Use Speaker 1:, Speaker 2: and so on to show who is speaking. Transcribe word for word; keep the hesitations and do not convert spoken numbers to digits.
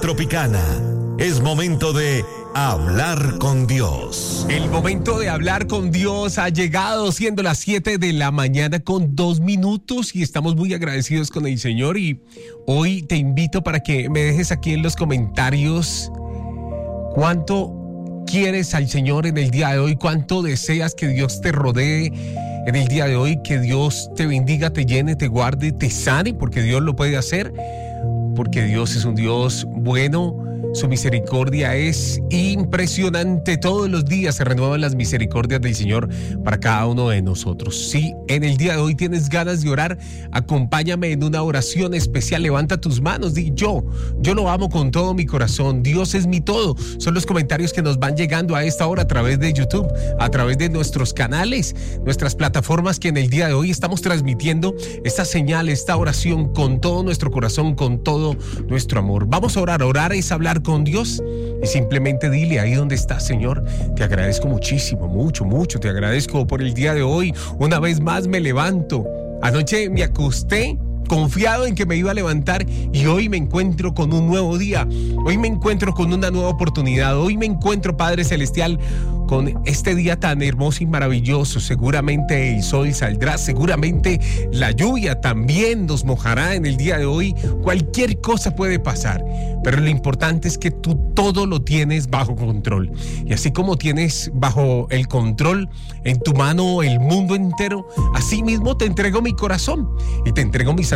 Speaker 1: Tropicana. Es momento de hablar con Dios.
Speaker 2: El momento de hablar con Dios ha llegado, siendo las siete de la mañana con dos minutos, y estamos muy agradecidos con el Señor. Y hoy te invito para que me dejes aquí en los comentarios cuánto quieres al Señor en el día de hoy, cuánto deseas que Dios te rodee en el día de hoy, que Dios te bendiga, te llene, te guarde, te sane, porque Dios lo puede hacer, porque Dios es un Dios bueno. Su misericordia es impresionante. Todos los días se renuevan las misericordias del Señor para cada uno de nosotros. Si en el día de hoy tienes ganas de orar, acompáñame en una oración especial. Levanta tus manos, di yo, yo lo amo con todo mi corazón. Dios es mi todo. Son los comentarios que nos van llegando a esta hora a través de YouTube, a través de nuestros canales, nuestras plataformas, que en el día de hoy estamos transmitiendo esta señal, esta oración con todo nuestro corazón, con todo nuestro amor. Vamos a orar. Orar es hablar con Dios, y simplemente dile ahí donde estás: Señor, te agradezco muchísimo, mucho, mucho, te agradezco por el día de hoy. Una vez más me levanto. Anoche me acosté confiado en que me iba a levantar, y hoy me encuentro con un nuevo día. Hoy me encuentro con una nueva oportunidad. Hoy me encuentro, Padre Celestial, con este día tan hermoso y maravilloso. Seguramente el sol saldrá, seguramente la lluvia también nos mojará en el día de hoy. Cualquier cosa puede pasar, pero lo importante es que tú todo lo tienes bajo control. Y así como tienes bajo el control en tu mano el mundo entero, así mismo te entrego mi corazón y te entrego mis